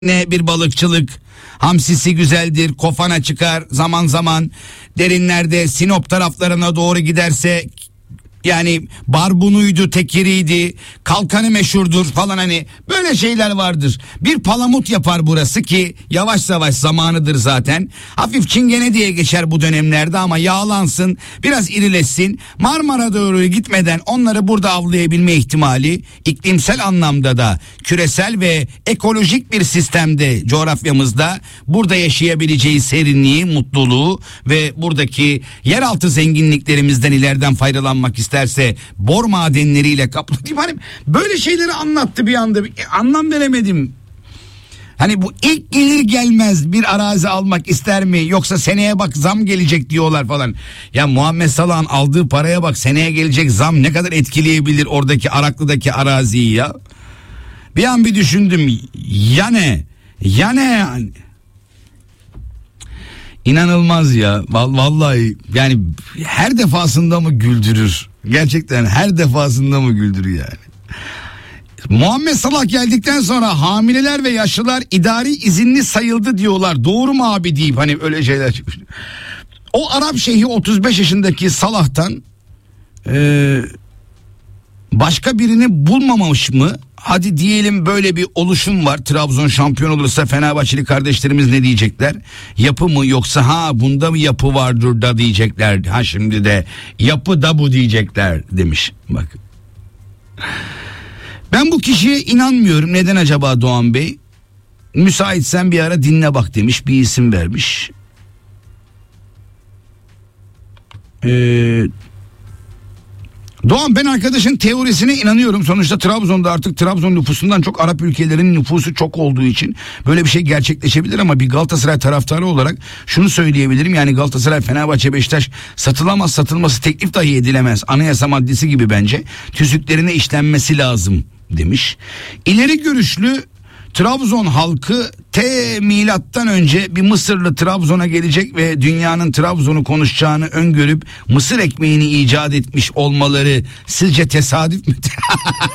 Ne bir balıkçılık, hamsisi güzeldir, kofana çıkar zaman zaman, derinlerde Sinop taraflarına doğru giderse yani barbunuydu, tekiriydi, kalkanı meşhurdur falan, hani böyle şeyler vardır. Bir palamut yapar burası ki yavaş yavaş zamanıdır zaten. Hafif çingene diye geçer bu dönemlerde ama yağlansın, biraz irileşsin. Marmara doğru gitmeden onları burada avlayabilme ihtimali, iklimsel anlamda da küresel ve ekolojik bir sistemde, coğrafyamızda burada yaşayabileceği serinliği, mutluluğu ve buradaki yeraltı zenginliklerimizden ileriden faydalanmak isterse bor madenleriyle kaplı. Hani böyle şeyleri anlattı bir anda, anlam veremedim. Hani bu ilk gelir gelmez bir arazi almak ister mi, yoksa seneye bak zam gelecek diyorlar falan. Ya Muhammed Salah'ın aldığı paraya bak, seneye gelecek zam ne kadar etkileyebilir oradaki Araklı'daki araziyi ya. Bir an bir düşündüm, ya ne yani. İnanılmaz ya vallahi, yani her defasında mı güldürür, gerçekten her defasında mı güldürür yani. Muhammed Salah geldikten sonra hamileler ve yaşlılar idari izinli sayıldı diyorlar, doğru mu abi deyip hani öyle şeyler çıkmış. O Arap şeyhi 35 yaşındaki Salah'tan başka birini bulmamış mı? Hadi diyelim böyle bir oluşum var, Trabzon şampiyon olursa Fenerbahçeli kardeşlerimiz ne diyecekler? Yapı mı, yoksa ha bunda mı yapı vardır da diyecekler. Ha şimdi de yapı da bu diyecekler demiş. Bak. Ben bu kişiye inanmıyorum. Neden acaba Doğan Bey? Müsaitsen bir ara dinle bak demiş, bir isim vermiş. Doğan, ben arkadaşın teorisine inanıyorum. Sonuçta Trabzon'da artık Trabzon nüfusundan çok Arap ülkelerinin nüfusu çok olduğu için böyle bir şey gerçekleşebilir, ama bir Galatasaray taraftarı olarak şunu söyleyebilirim. Yani Galatasaray, Fenerbahçe, Beşiktaş satılamaz, satılması teklif dahi edilemez. Anayasa maddesi gibi bence tüzüklerine işlenmesi lazım demiş. İleri görüşlü Trabzon halkı milattan önce bir Mısırlı Trabzon'a gelecek ve dünyanın Trabzon'u konuşacağını öngörüp mısır ekmeğini icat etmiş olmaları sizce tesadüf mü?